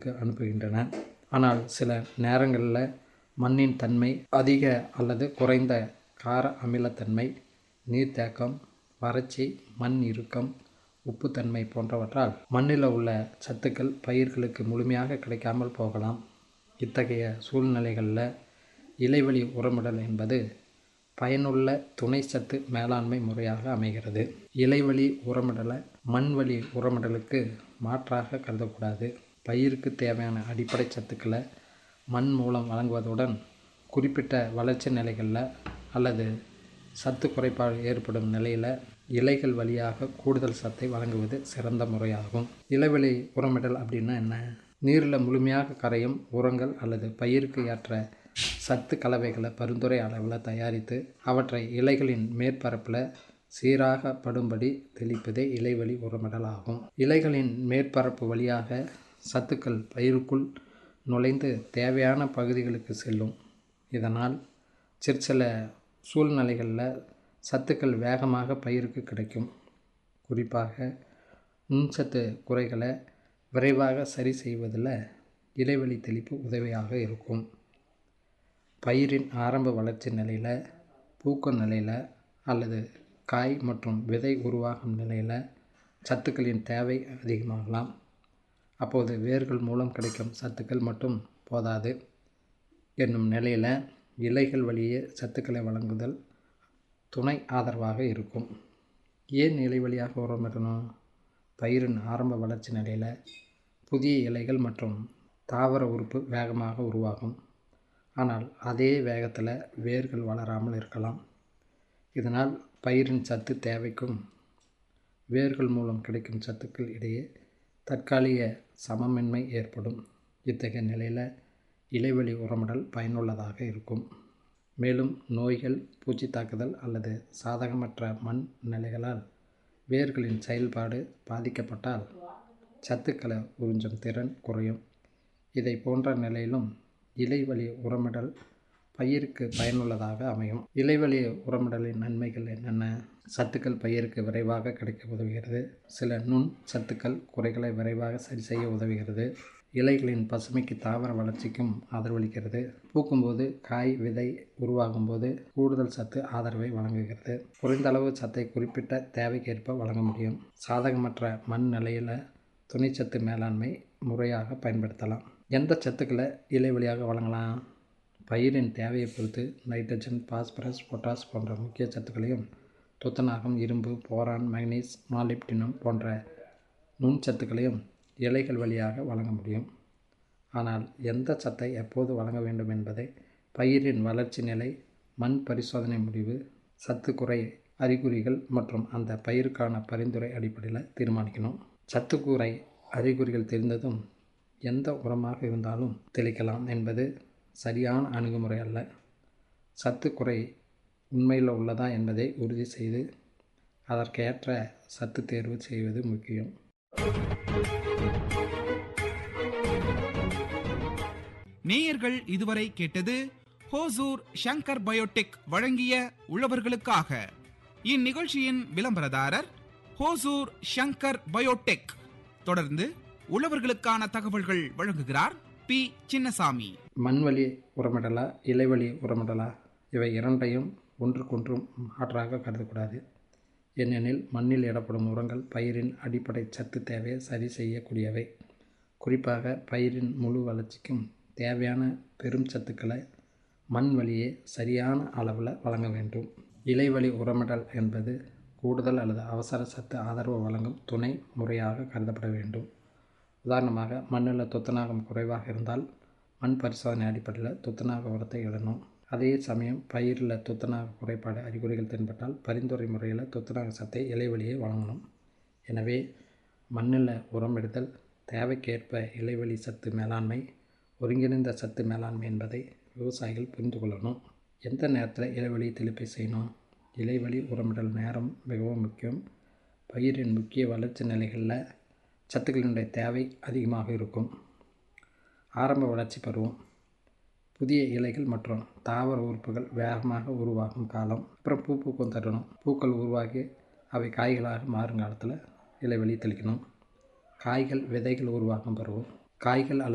பயிர்களுக்கு அனுப்புகின்றன. ஆனால் சில நேரங்களில் மண்ணின் தன்மை, அதிக அல்லது குறைந்த கார அமிலத்தன்மை, நீர்த்தேக்கம், வறட்சி, மண் இறுக்கம், உப்புத்தன்மை போன்றவற்றால் மண்ணில் உள்ள சத்துக்கள் பயிர்களுக்கு முழுமையாக கிடைக்காமல் போகலாம். இத்தகைய சூழ்நிலைகளில் இலைவழி உரமிடல் என்பது பயனுள்ள துணை சத்து மேலாண்மை முறையாக அமைகிறது. இலைவழி உரமிடலை மண்வழி உரமிடலுக்கு மாற்றாக கருதக்கூடாது. பயிருக்கு தேவையான அடிப்படை சத்துக்களை மண் மூலம் வழங்குவதுடன் குறிப்பிட்ட வளர்ச்சி நிலைகளில் அல்லது சத்து குறைபாடு ஏற்படும் நிலையில் இலைகள் வழியாக கூடுதல் சத்தை வழங்குவது சிறந்த முறையாகும். இலைவழி உரமிடல் அப்படின்னா என்ன? நீரில் முழுமையாக கரையும் உரங்கள் அல்லது பயிருக்கு ஏற்ற சத்து கலவைகளை பரிந்துரை அளவில் தயாரித்து அவற்றை இலைகளின் மேற்பரப்பில் சீராக படும்படி தெளிப்பதே இலைவழி உரமிடல் ஆகும். இலைகளின் மேற்பரப்பு வழியாக சத்துக்கள் பயிருக்குள் நுழைந்து தேவையான பகுதிகளுக்கு செல்லும். இதனால் சிற்சில சூழ்நிலைகளில் சத்துக்கள் வேகமாக பயிருக்கு கிடைக்கும். குறிப்பாக நுண்சத்து குறைகளை விரைவாக சரி செய்வதில் இலைவழி தெளிப்பு உதவியாக இருக்கும். பயிரின் ஆரம்ப வளர்ச்சி நிலையில், பூக்கும் நிலையில் அல்லது காய் மற்றும் விதை உருவாகும் நிலையில் சத்துக்களின் தேவை அதிகமாகலாம். அப்போது வேர்கள் மூலம் கிடைக்கும் சத்துக்கள் மட்டும் போதாது என்னும் நிலையில் இலைகள் வழியே சத்துக்களை வழங்குதல் துணை ஆதரவாக இருக்கும். ஏன் இலை வழியாக உரமிடணும்? பயிரின் ஆரம்ப வளர்ச்சி நிலையில் புதிய இலைகள் மற்றும் தாவர உறுப்பு வேகமாக உருவாகும். ஆனால் அதே வேகத்தில் வேர்கள் வளராமல் இருக்கலாம். இதனால் பயிரின் சத்து தேவைக்கும் வேர்கள் மூலம் கிடைக்கும் சத்துக்கள் இடையே தற்காலிக சமமின்மை ஏற்படும். இத்தகைய நிலையில் இலைவழி உரமிடல் பயனுள்ளதாக இருக்கும். மேலும் நோய்கள், பூச்சி தாக்குதல் அல்லது சாதகமற்ற மண் நிலைகளால் வேர்களின் செயல்பாடு பாதிக்கப்பட்டால் சத்துக்களை உறிஞ்சும் திறன் குறையும். இதை போன்ற நிலையிலும் இலைவழி உரமிடல் பயிருக்கு பயனுள்ளதாக அமையும். இலைவழி உரமிடலின் நன்மைகள் என்னென்ன? சத்துக்கள் பயிருக்கு விரைவாக கிடைக்க உதவுகிறது. சில நுண் சத்துக்கள் குறைகளை விரைவாக சரி செய்ய உதவுகிறது. இலைகளின் பசுமைக்கு தாவர வளர்ச்சிக்கும் ஆதரவளிக்கிறது. பூக்கும்போது காய், விதை உருவாகும் போது கூடுதல் சத்து ஆதரவை வழங்குகிறது. குறைந்த அளவு சத்தை குறிப்பிட்ட தேவைக்கேற்ப வழங்க முடியும். சாதகமற்ற மண் நிலையில் துணைச்சத்து மேலாண்மை முறையாக பயன்படுத்தலாம். எந்த சத்துக்களை இலை வழியாக வழங்கலாம்? பயிரின் தேவையை பொறுத்து நைட்ரஜன், பாஸ்பரஸ், பொட்டாஸ் போன்ற முக்கிய சத்துக்களையும், துத்தநாகம், இரும்பு, போரான், மேக்னீஸ், மாலிப்டினம் போன்ற நுண்சத்துக்களையும் இலைகள் வழியாக வழங்க முடியும். ஆனால் எந்த சத்தை எப்போது வழங்க வேண்டும் என்பதை பயிரின் வளர்ச்சி நிலை, மண் பரிசோதனை முடிவு, சத்து குறை அறிகுறிகள் மற்றும் அந்த பயிருக்கான பரிந்துரை அடிப்படையில் தீர்மானிக்கணும். சத்துக்குறை அறிகுறிகள் தெரிந்ததும் எந்த உரமாக இருந்தாலும் தெளிக்கலாம் என்பது சரியான அணுகுமுறை அல்ல. சத்து குறை உண்மையில் உள்ளதா என்பதை உறுதி செய்து அதற்கேற்ற சத்து தேர்வு செய்வது முக்கியம். நேயர்கள் இதுவரை கேட்டது ஹோசூர் ஷங்கர் பயோடெக் வழங்கிய உழவர்களுக்காக. இந்நிகழ்ச்சியின் விளம்பரதாரர் ஹோசூர் ஷங்கர் பயோடெக். தொடர்ந்து உழவர்களுக்கான தகவல்கள் வழங்குகிறார் பி. சின்னசாமி. மண்வழி உரமிடலா, இலைவழி உரமிடலா? இவை இரண்டையும் ஒன்றுக்கொன்றும் மாற்றாக கருதக்கூடாது. ஏனெனில் மண்ணில் இடப்படும் உரங்கள் பயிரின் அடிப்படை சத்து தேவையை சரி செய்யக்கூடியவை. குறிப்பாக பயிரின் முழு வளர்ச்சிக்கும் தேவையான பெரும் சத்துக்களை மண் வழியே சரியான அளவில் வழங்க வேண்டும். இலைவழி உரமிடல் என்பது கூடுதல் அல்லது அவசர சத்து ஆதரவு வழங்கும் துணை முறையாக கருதப்பட வேண்டும். உதாரணமாக, மண்ணில் துத்தநாகம் குறைவாக இருந்தால் மண் பரிசோதனை அடிப்படையில் துத்தநாக உரத்தை இடணும். அதே சமயம் பயிரில் துத்தநாக குறைபாடு அறிகுறிகள் தென்பட்டால் பரிந்துரை முறையில் துத்தநாக சத்தை இலை வழியே வழங்கணும். எனவே மண்ணில் உரமிடுதல், தேவைக்கேற்ப இலைவழி சத்து மேலாண்மை, ஒருங்கிணைந்த சத்து மேலாண்மை என்பதை விவசாயிகள் புரிந்து கொள்ளணும். எந்த நேரத்தில் இலைவழி தெளிப்பை செய்யணும்? இலைவழி உரமிடல் நேரம் மிகவும் முக்கியம். பயிரின் முக்கிய வளர்ச்சி நிலைகளில் சத்துக்களினுடைய தேவை அதிகமாக இருக்கும். ஆரம்ப வளர்ச்சி பருவம், புதிய இலைகள் மற்றும் தாவர உறுப்புகள் வேகமாக உருவாகும் காலம். அப்புறம் பூக்கும் தருணம், பூக்கள் உருவாகி அவை காய்களாக மாறும் காலத்தில் இலைவழி தெளிக்கணும். காய்கள், விதைகள் உருவாகும் பருவம், காய்கள்